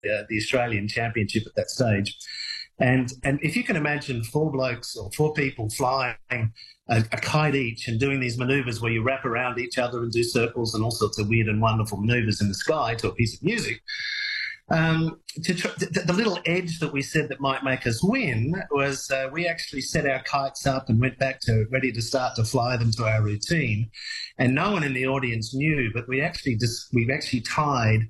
the Australian Championship at that stage. And if you can imagine four blokes or four people flying a kite each and doing these manoeuvres where you wrap around each other and do circles and all sorts of weird and wonderful manoeuvres in the sky to a piece of music, the little edge that we said that might make us win was we actually set our kites up and went back to ready to start to fly them to our routine, and no one in the audience knew, but we actually tied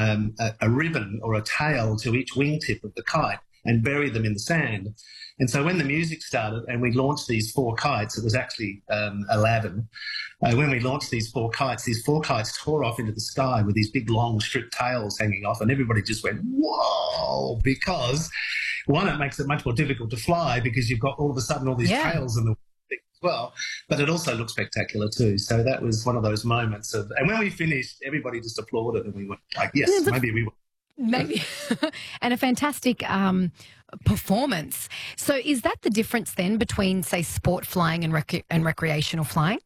a ribbon or a tail to each wingtip of the kite and buried them in the sand. And so when the music started and we launched these four kites, it was actually 11. When we launched these four kites tore off into the sky with these big, long, stripped tails hanging off, and everybody just went, whoa, because, one, it makes it much more difficult to fly because you've got all of a sudden all these tails in the thing as well, but it also looked spectacular too. So that was one of those moments. And when we finished, everybody just applauded and we went like, yes, maybe we were. Maybe. And a fantastic performance. So is that the difference then between, say, sport flying and recreational flying?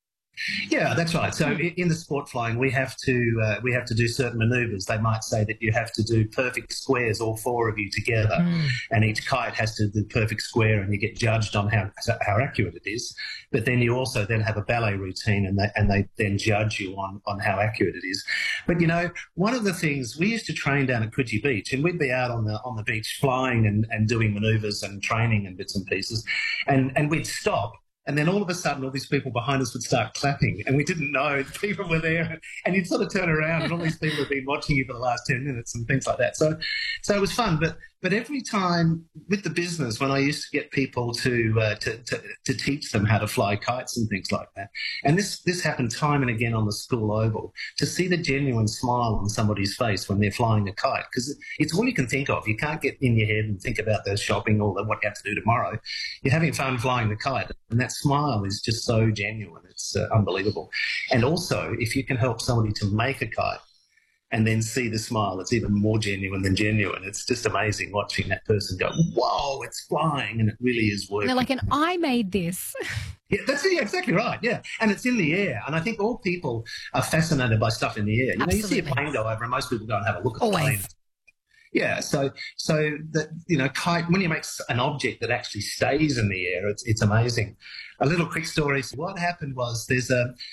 Yeah, that's right. So in the sport flying, we have to do certain manoeuvres. They might say that you have to do perfect squares, all four of you together, and each kite has to do perfect square, and you get judged on how accurate it is. But then you also then have a ballet routine, and they then judge you on how accurate it is. But you know, one of the things we used to train down at Coogee Beach, and we'd be out on the beach flying and doing manoeuvres and training and bits and pieces, and we'd stop. And then all of a sudden, all these people behind us would start clapping, and we didn't know people were there. And you'd sort of turn around, and all these people have been watching you for the last 10 minutes and things like that. So it was fun. But every time with the business, when I used to get people to teach them how to fly kites and things like that, and this happened time and again on the school oval, to see the genuine smile on somebody's face when they're flying a kite, because it's all you can think of. You can't get in your head and think about the shopping or what you have to do tomorrow. You're having fun flying the kite, and that smile is just so genuine. It's unbelievable. And also, if you can help somebody to make a kite and then see the smile, it's even more genuine than genuine. It's just amazing watching that person go, whoa, it's flying, and it really is working. They're like, and I made this. Yeah, that's exactly right, yeah. And it's in the air. And I think all people are fascinated by stuff in the air. You know, you see a plane go over and most people go and have a look at the plane. Yeah, so that, you know, kite, when you make an object that actually stays in the air, it's amazing. A little quick story. So what happened was there's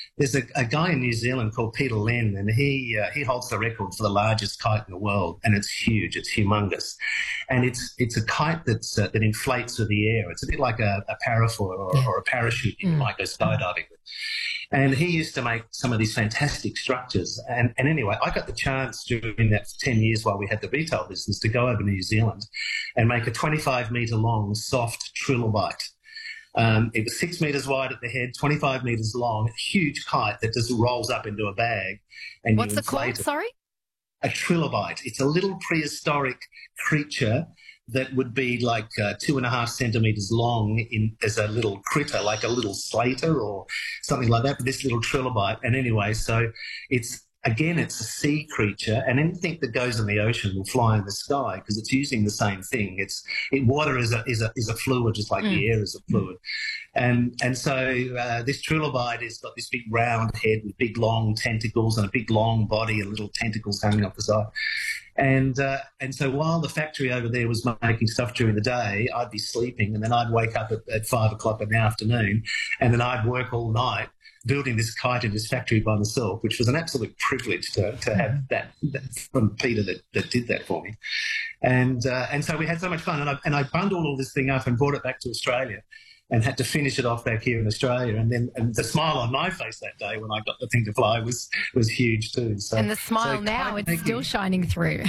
a guy in New Zealand called Peter Len, and he holds the record for the largest kite in the world, and it's huge, it's humongous, and it's a kite that inflates with the air. It's a bit like a parafoil or a parachute you might go skydiving with. And he used to make some of these fantastic structures. And anyway, I got the chance during that 10 years while we had the retail business to go over to New Zealand and make a 25-metre long soft trilobite. It was 6 metres wide at the head, 25 metres long, a huge kite that just rolls up into a bag. And what's it called? Sorry? A trilobite. It's a little prehistoric creature that would be like 2.5 centimetres long as a little critter, like a little slater or something like that, but this little trilobite. And anyway, so it's a sea creature, and anything that goes in the ocean will fly in the sky because it's using the same thing. Water is a fluid, just like the air is a fluid. And so this trilobite has got this big round head with big long tentacles and a big long body and little tentacles hanging off the side. And so while the factory over there was making stuff during the day, I'd be sleeping, and then I'd wake up at 5 o'clock in the afternoon, and then I'd work all night building this kite in this factory by myself, which was an absolute privilege to have that from Peter that did that for me. And so we had so much fun, and I bundled all this thing up and brought it back to Australia, and had to finish it off back here in Australia. And the smile on my face that day when I got the thing to fly was huge too. So, and the smile now, it's still shining through.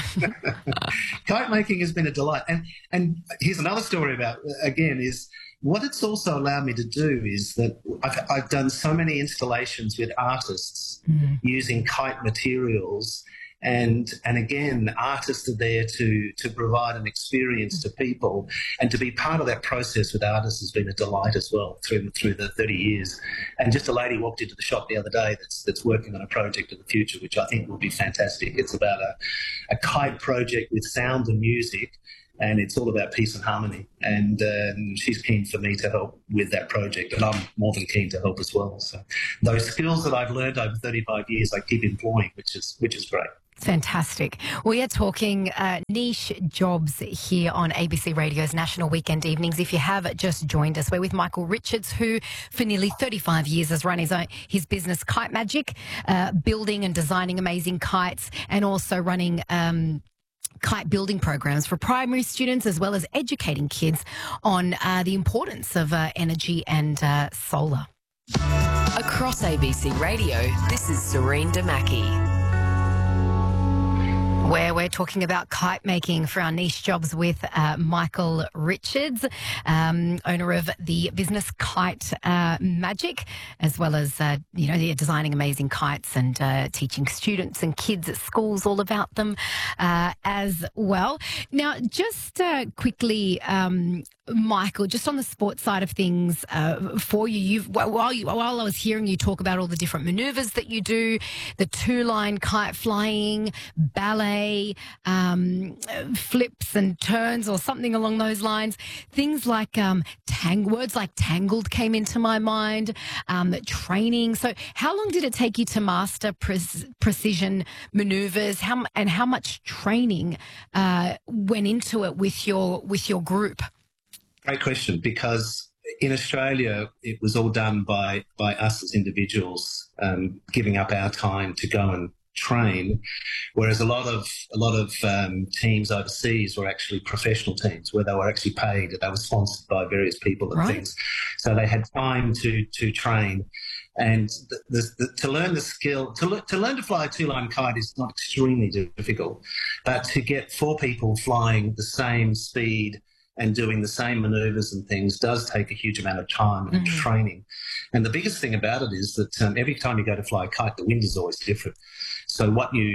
Kite making has been a delight. And here's another story about, again, is what it's also allowed me to do is that I've done so many installations with artists using kite materials. And again, artists are there to provide an experience to people, and to be part of that process with artists has been a delight as well through the 30 years. And just a lady walked into the shop the other day that's working on a project in the future, which I think will be fantastic. It's about a kite project with sound and music, and it's all about peace and harmony. And she's keen for me to help with that project, and I'm more than keen to help as well. So those skills that I've learned over 35 years, I keep employing, which is great. Fantastic. We are talking niche jobs here on ABC Radio's National Weekend Evenings. If you have just joined us, we're with Michael Richards, who for nearly 35 years has run his business Kite Magic, building and designing amazing kites, and also running kite building programs for primary students, as well as educating kids on the importance of energy and solar. Across ABC Radio, this is Serene Damaki, where we're talking about kite making for our niche jobs with Michael Richards, owner of the business Kite Magic, as well as, designing amazing kites and teaching students and kids at schools all about them as well. Now, just quickly, Michael, just on the sports side of things for you, while I was hearing you talk about all the different manoeuvres that you do, the two-line kite flying, ballet, flips and turns or something along those lines, things like words like tangled came into my mind, training. So how long did it take you to master precision manoeuvres? How much training went into it with your group? Great question, because in Australia it was all done by us as individuals, giving up our time to go and train, whereas a lot of teams overseas were actually professional teams where they were actually paid. They were sponsored by various people and things, so they had time to train. And to learn the skill, to learn to fly a two-line kite is not extremely difficult, but to get four people flying the same speed and doing the same manoeuvres and things does take a huge amount of time and training. And the biggest thing about it is that every time you go to fly a kite, the wind is always different. So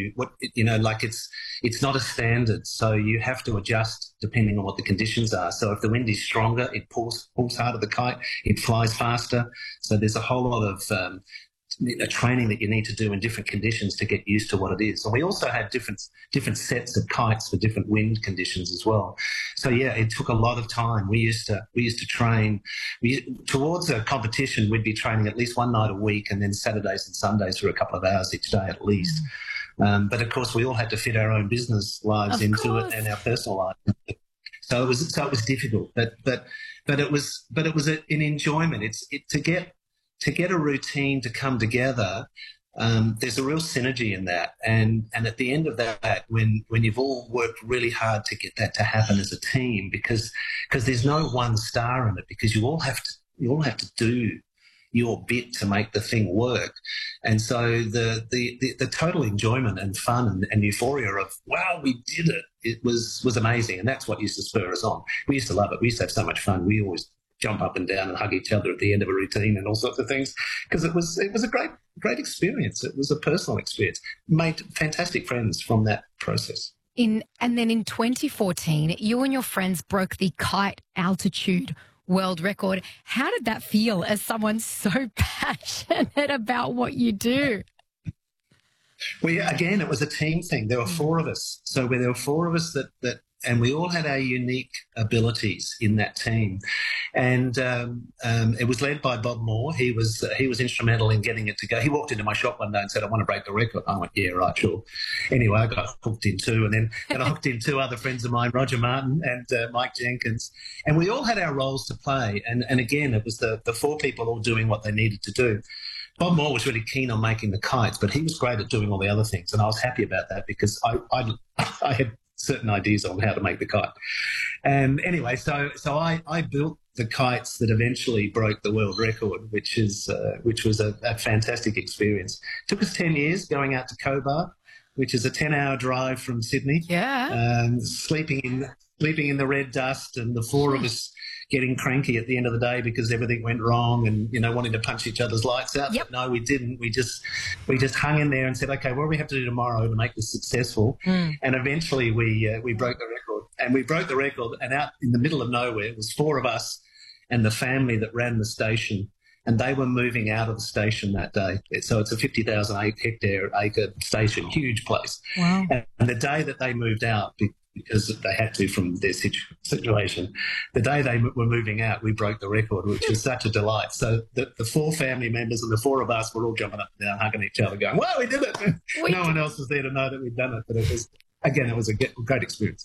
it's not a standard. So you have to adjust depending on what the conditions are. So if the wind is stronger, it pulls harder the kite, it flies faster. So there's a whole lot of training that you need to do in different conditions to get used to what it is. And we also had different sets of kites for different wind conditions as well. So yeah, it took a lot of time. We used to train. Towards a competition, we'd be training at least one night a week, and then Saturdays and Sundays for a couple of hours each day at least. But of course, we all had to fit our own business lives into it and our personal lives. So it was difficult, but it was an enjoyment. To get a routine to come together, there's a real synergy in that. And at the end of that, when you've all worked really hard to get that to happen as a team, because there's no one star in it, because you all have to do your bit to make the thing work. And so the total enjoyment and fun and euphoria of, wow, we did it, it was amazing. And that's what used to spur us on. We used to love it. We used to have so much fun. We always jump up and down and hug each other at the end of a routine and all sorts of things, because it was a great experience. It was a personal experience. Made fantastic friends from that process. And then in 2014, you and your friends broke the kite altitude world record. How did that feel as someone so passionate about what you do? Again, it was a team thing. There were four of us. So there were four of us that and we all had our unique abilities in that team. And it was led by Bob Moore. He was instrumental in getting it to go. He walked into my shop one day and said, "I want to break the record." I went, "Yeah, right, sure." Anyway, I got hooked in too. And then I hooked in two other friends of mine, Roger Martin and Mike Jenkins. And we all had our roles to play. And again, it was the four people all doing what they needed to do. Bob Moore was really keen on making the kites, but he was great at doing all the other things. And I was happy about that, because I had certain ideas on how to make the kite. And anyway, so I built the kites that eventually broke the world record, which was a fantastic experience. It took us 10 years going out to Cobar, which is a 10-hour drive from Sydney. Yeah. Sleeping in the red dust, and the four of us getting cranky at the end of the day because everything went wrong, and wanting to punch each other's lights out. Yep. But no, we didn't. We just hung in there and said, okay, what do we have to do tomorrow to make this successful? And eventually we broke the record. And we broke the record, and out in the middle of nowhere was four of us and the family that ran the station, and they were moving out of the station that day. So it's a 50,000 acre station, huge place. Wow. And the day that they moved out, because they had to from their situation. The day they were moving out, we broke the record, which was such a delight. So the 4 family members and the 4 of us were all jumping up and down, hugging each other, going, "Wow, we did it!" No one else was there to know that we'd done it, but it was a great experience.